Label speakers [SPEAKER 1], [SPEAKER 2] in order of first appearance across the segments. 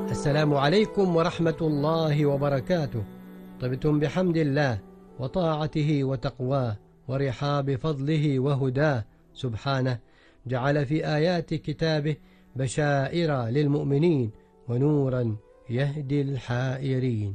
[SPEAKER 1] السلام عليكم ورحمة الله وبركاته. طبتم بحمد الله وطاعته وتقواه ورحاب فضله وهداه سبحانه، جعل في آيات كتابه بشائر للمؤمنين ونورا يهدي الحائرين.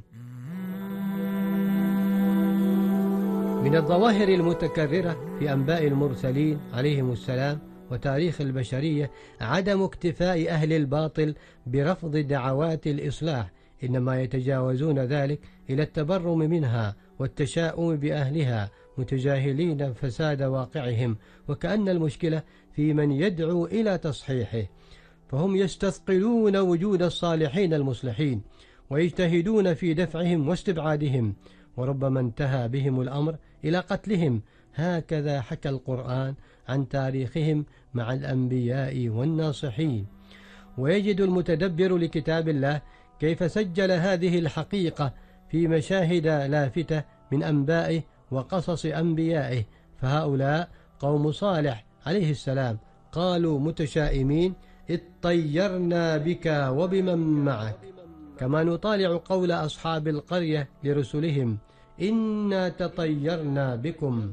[SPEAKER 1] من الظواهر المتكررة في أنباء المرسلين عليهم السلام وتاريخ البشرية عدم اكتفاء أهل الباطل برفض دعوات الإصلاح، إنما يتجاوزون ذلك إلى التبرم منها والتشاؤم بأهلها، متجاهلين فساد واقعهم، وكأن المشكلة في من يدعو إلى تصحيحه، فهم يستثقلون وجود الصالحين المصلحين ويجتهدون في دفعهم واستبعادهم، وربما انتهى بهم الأمر إلى قتلهم. هكذا حكى القرآن عن تاريخهم مع الأنبياء والناصحين. ويجد المتدبر لكتاب الله كيف سجل هذه الحقيقة في مشاهد لافتة من أنبائه وقصص أنبيائه. فهؤلاء قوم صالح عليه السلام قالوا متشائمين: اطيرنا بك وبمن معك. كما نطالع قول أصحاب القرية لرسلهم: إنا تطيرنا بكم،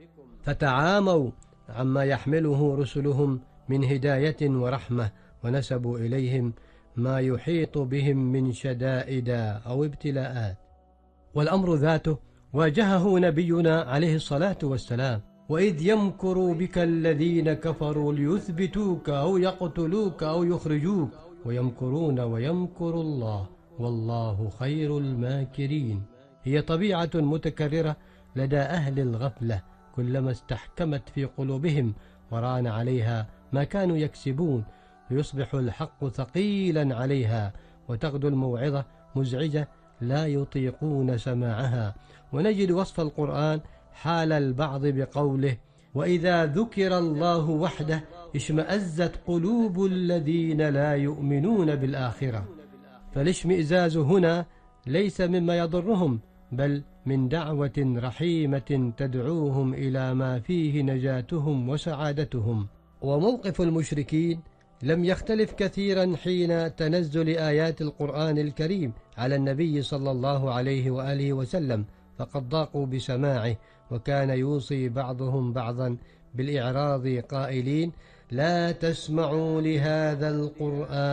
[SPEAKER 1] فتعاموا عما يحمله رسلهم من هداية ورحمة، ونسبوا إليهم ما يحيط بهم من شدائد أو ابتلاءات. والأمر ذاته واجهه نبينا عليه الصلاة والسلام: وإذ يمكر بك الذين كفروا ليثبتوك أو يقتلوك أو يخرجوك ويمكرون ويمكر الله والله خير الماكرين. هي طبيعة متكررة لدى أهل الغفلة، كلما استحكمت في قلوبهم وران عليها ما كانوا يكسبون ليصبح الحق ثقيلا عليها، وتغدو الموعظة مزعجة لا يطيقون سماعها. ونجد وصف القرآن حال البعض بقوله: وإذا ذكر الله وحده اشمأزت قلوب الذين لا يؤمنون بالآخرة. فالاشمئزاز هنا ليس مما يضرهم، بل من دعوة رحيمة تدعوهم إلى ما فيه نجاتهم وسعادتهم. وموقف المشركين لم يختلف كثيرا حين تنزل آيات القرآن الكريم على النبي صلى الله عليه وآله وسلم، فقد ضاقوا بسماعه، وكان يوصي بعضهم بعضا بالإعراض قائلين: لا تسمعوا لهذا القرآن